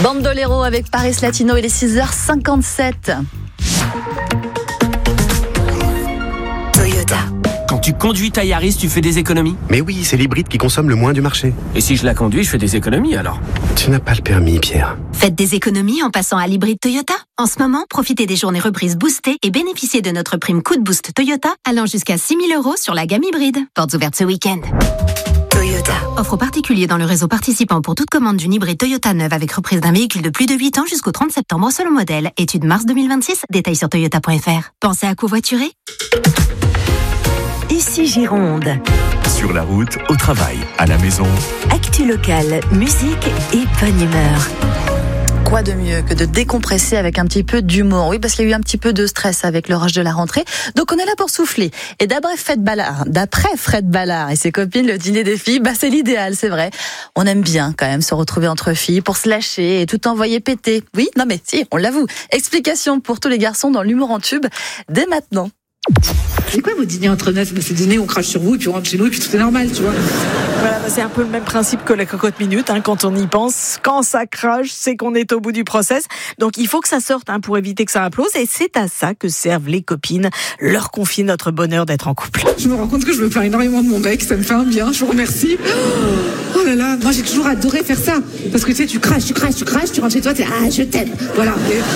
Bandolero avec Paris Latino, il est 6h57. Toyota. Quand tu conduis ta Yaris, tu fais des économies ? Mais oui, c'est l'hybride qui consomme le moins du marché. Et si je la conduis, je fais des économies alors ? Tu n'as pas le permis, Pierre. Faites des économies en passant à l'hybride Toyota. En ce moment, profitez des journées reprises boostées et bénéficiez de notre prime Coup de Boost Toyota allant jusqu'à 6 000 € sur la gamme hybride. Portes ouvertes ce week-end. Toyota. Offre aux particuliers dans le réseau participant pour toute commande d'une hybride Toyota neuve avec reprise d'un véhicule de plus de 8 ans jusqu'au 30 septembre selon modèle. Étude mars 2026. Détails sur toyota.fr. Pensez à covoiturer ? Ici Gironde. Sur la route, au travail, à la maison. Actu locale, musique et bonne humeur. Quoi de mieux que de décompresser avec un petit peu d'humour ? Oui, parce qu'il y a eu un petit peu de stress avec le rush de la rentrée. Donc on est là pour souffler. Et d'après Fred Ballard et ses copines, le dîner des filles, c'est l'idéal, c'est vrai. On aime bien quand même se retrouver entre filles pour se lâcher et tout envoyer péter. Oui, non mais si, on l'avoue. Explication pour tous les garçons dans l'humour en tube dès maintenant. C'est quoi vos dîners entre neufs ? C'est des dîners où on crache sur vous et puis on rentre chez nous et puis tout est normal, tu vois. Voilà, c'est un peu le même principe que la cocotte minute, quand on y pense. Quand ça crache, c'est qu'on est au bout du process. Donc il faut que ça sorte pour éviter que ça implose. Et c'est à ça que servent les copines. Leur confier notre bonheur d'être en couple. Je me rends compte que je me plains énormément de mon mec, ça me fait un bien, je vous remercie. Oh là là, moi j'ai toujours adoré faire ça. Parce que tu sais, tu craches, tu rentres chez toi, je t'aime. Voilà.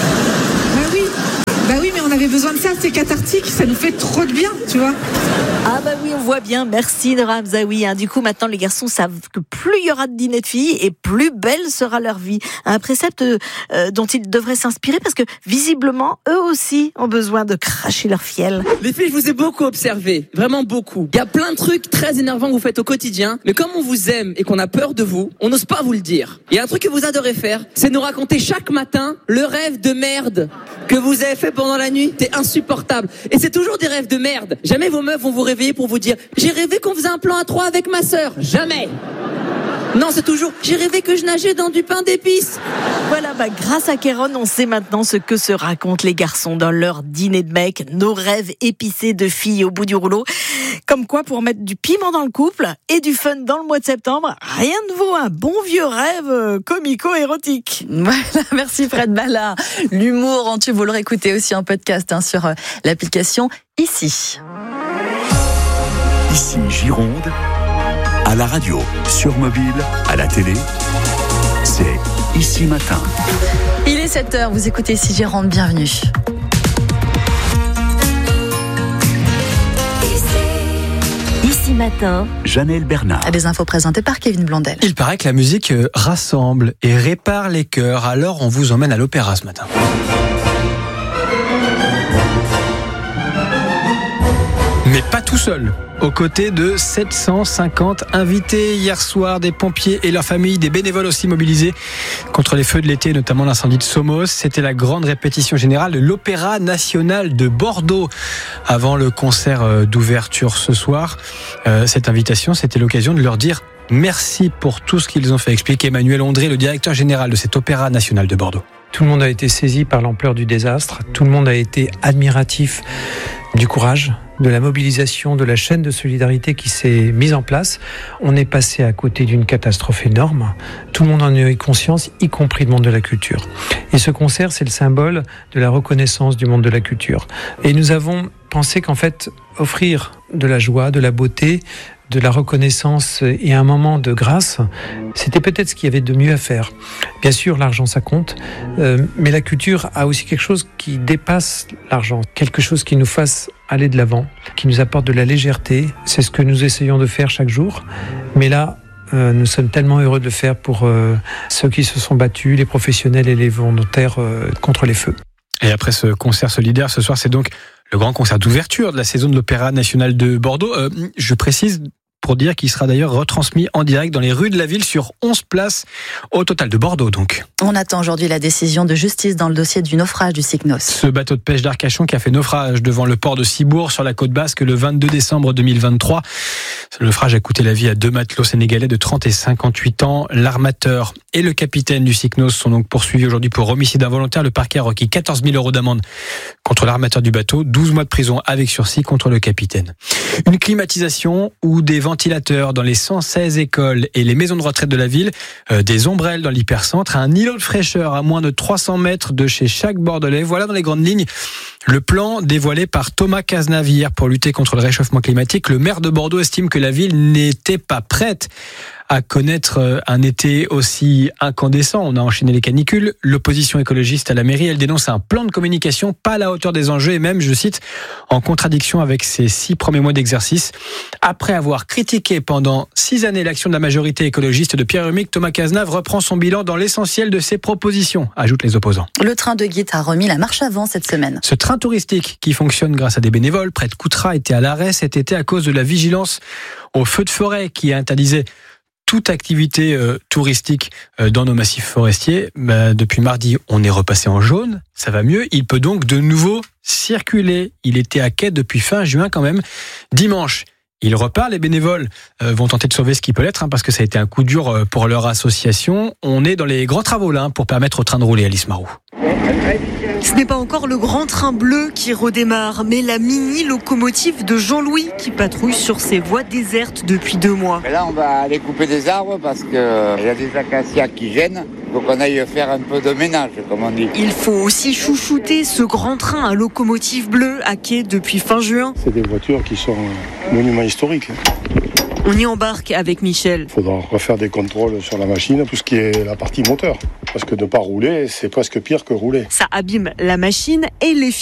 Bah oui, mais on avait besoin de ça, c'est cathartique, ça nous fait trop de bien, tu vois. Ah bah oui, on voit bien, merci Nora Hamzaoui. Du coup, maintenant, les garçons savent que plus il y aura de dîners de filles et plus belle sera leur vie. Un précepte dont ils devraient s'inspirer parce que, visiblement, eux aussi ont besoin de cracher leur fiel. Les filles, je vous ai beaucoup observé, vraiment beaucoup. Il y a plein de trucs très énervants que vous faites au quotidien, mais comme on vous aime et qu'on a peur de vous, on n'ose pas vous le dire. Il y a un truc que vous adorez faire, c'est nous raconter chaque matin le rêve de merde que vous avez fait pendant la nuit. C'est insupportable. Et c'est toujours des rêves de merde. Jamais vos meufs vont vous réveiller pour vous dire « J'ai rêvé qu'on faisait un plan à 3 avec ma sœur ». Jamais. Non, c'est toujours « J'ai rêvé que je nageais dans du pain d'épices ». Voilà, grâce à Kéron, on sait maintenant ce que se racontent les garçons dans leur dîner de mecs, nos rêves épicés de filles au bout du rouleau. Comme quoi, pour mettre du piment dans le couple et du fun dans le mois de septembre, rien ne vaut un bon vieux rêve comico-érotique. Voilà, merci Fred Ballard. L'humour en tube, vous le réécoutez aussi en podcast sur l'application Ici. Ici Gironde, à la radio, sur mobile, à la télé, c'est Ici Matin. Il est 7h, vous écoutez Ici Gironde, bienvenue. Ici Matin, Janelle Bernard. Des infos présentées par Kevin Blondel. Il paraît que la musique rassemble et répare les cœurs, alors on vous emmène à l'opéra ce matin. Mais pas tout seul. Aux côtés de 750 invités hier soir, des pompiers et leurs familles, des bénévoles aussi mobilisés contre les feux de l'été, notamment l'incendie de Somos. C'était la grande répétition générale de l'Opéra National de Bordeaux avant le concert d'ouverture ce soir. Cette invitation, c'était l'occasion de leur dire merci pour tout ce qu'ils ont fait, explique Emmanuel Ondré, le directeur général de cet Opéra National de Bordeaux. Tout le monde a été saisi par l'ampleur du désastre, tout le monde a été admiratif du courage, de la mobilisation, de la chaîne de solidarité qui s'est mise en place. On est passé à côté d'une catastrophe énorme. Tout le monde en a eu conscience, y compris le monde de la culture. Et ce concert, c'est le symbole de la reconnaissance du monde de la culture. Et nous avons pensé qu'en fait, offrir de la joie, de la beauté, de la reconnaissance et un moment de grâce, c'était peut-être ce qu'il y avait de mieux à faire. Bien sûr, l'argent, ça compte, mais la culture a aussi quelque chose qui dépasse l'argent, quelque chose qui nous fasse aller de l'avant, qui nous apporte de la légèreté. C'est ce que nous essayons de faire chaque jour, mais là, nous sommes tellement heureux de le faire pour ceux qui se sont battus, les professionnels et les volontaires contre les feux. Et après ce concert solidaire, ce soir, c'est donc le grand concert d'ouverture de la saison de l'Opéra National de Bordeaux. Je précise pour dire qu'il sera d'ailleurs retransmis en direct dans les rues de la ville sur 11 places au total de Bordeaux donc. On attend aujourd'hui la décision de justice dans le dossier du naufrage du Cycnos. Ce bateau de pêche d'Arcachon qui a fait naufrage devant le port de Cibourg sur la côte basque le 22 décembre 2023. Ce naufrage a coûté la vie à 2 matelots sénégalais de 30 et 58 ans. L'armateur et le capitaine du Cycnos sont donc poursuivis aujourd'hui pour homicide involontaire. Le parquet a requis 14 000 € d'amende contre l'armateur du bateau, 12 mois de prison avec sursis contre le capitaine. Une climatisation ou des vents ventilateurs dans les 116 écoles et les maisons de retraite de la ville, des ombrelles dans l'hypercentre, un îlot de fraîcheur à moins de 300 mètres de chez chaque Bordelais. Voilà dans les grandes lignes le plan dévoilé par Thomas Cazenave hier pour lutter contre le réchauffement climatique. Le maire de Bordeaux estime que la ville n'était pas prête à connaître un été aussi incandescent. On a enchaîné les canicules. L'opposition écologiste à la mairie, elle dénonce un plan de communication pas à la hauteur des enjeux et même, je cite, en contradiction avec ses 6 premiers mois d'exercice. Après avoir critiqué pendant 6 années l'action de la majorité écologiste de Pierre Humic, Thomas Cazenave reprend son bilan dans l'essentiel de ses propositions, ajoutent les opposants. Le train de Guite a remis la marche avant cette semaine. Ce train touristique qui fonctionne grâce à des bénévoles près de Coutras était à l'arrêt cet été à cause de la vigilance aux feux de forêt qui interdisait toute activité touristique dans nos massifs forestiers. Depuis mardi, on est repassé en jaune, ça va mieux. Il peut donc de nouveau circuler. Il était à quai depuis fin juin quand même. Dimanche, il repart. Les bénévoles vont tenter de sauver ce qui peut l'être, parce que ça a été un coup dur pour leur association. On est dans les grands travaux là pour permettre au train de rouler, Alice Marou. Ce n'est pas encore le grand train bleu qui redémarre, mais la mini-locomotive de Jean-Louis qui patrouille sur ces voies désertes depuis 2 mois. Mais là, on va aller couper des arbres parce qu'il y a des acacias qui gênent. Donc on aille faire un peu de ménage, comme on dit. Il faut aussi chouchouter ce grand train à locomotive bleue à quai depuis fin juin. C'est des voitures qui sont monuments historiques. On y embarque avec Michel. Il faudra refaire des contrôles sur la machine, tout ce qui est la partie moteur. Parce que de ne pas rouler, c'est presque pire que rouler. Ça abîme la machine et les